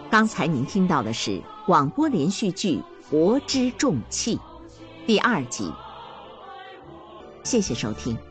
刚才您听到的是广播连续剧《国之重器》第2集。谢谢收听。